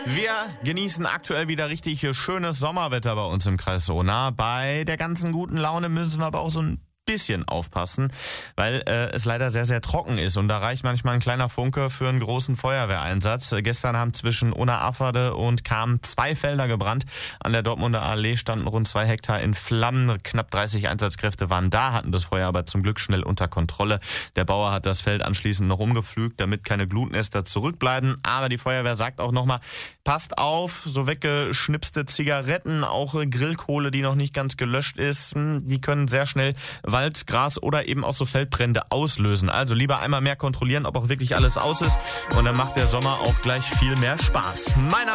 Wir genießen aktuell wieder richtig schönes Sommerwetter bei uns im Kreis Sohna. Bei der ganzen guten Laune müssen wir aber auch so ein bisschen aufpassen, weil es leider sehr, sehr trocken ist und da reicht manchmal ein kleiner Funke für einen großen Feuerwehreinsatz. Gestern haben zwischen Unna-Afferde und Cham 2 Felder gebrannt. An der Dortmunder Allee standen rund 2 Hektar in Flammen. Knapp 30 Einsatzkräfte waren da, hatten das Feuer aber zum Glück schnell unter Kontrolle. Der Bauer hat das Feld anschließend noch umgepflügt, damit keine Glutnester zurückbleiben. Aber die Feuerwehr sagt auch nochmal, passt auf, so weggeschnipste Zigaretten, auch Grillkohle, die noch nicht ganz gelöscht ist, die können sehr schnell Wald, Gras oder eben auch so Feldbrände auslösen. Also lieber einmal mehr kontrollieren, ob auch wirklich alles aus ist. Und dann macht der Sommer auch gleich viel mehr Spaß.